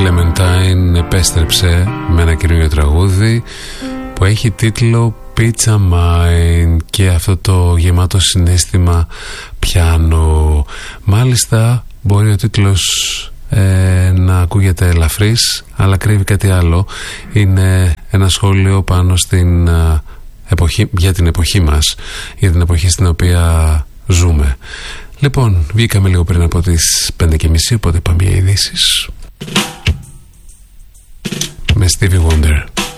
Clementine επέστρεψε με ένα καινούριο τραγούδι που έχει τίτλο Pizza Mine και αυτό το γεμάτο συναίσθημα πιάνο. Μάλιστα μπορεί ο τίτλος να ακούγεται ελαφρύς, αλλά κρύβει κάτι άλλο. Είναι ένα σχόλιο πάνω στην εποχή, για την εποχή μας, για την εποχή στην οποία ζούμε. Λοιπόν, βγήκαμε λίγο πριν από τις 5:30, οπότε πάμε για ειδήσεις με Stevie Wonder.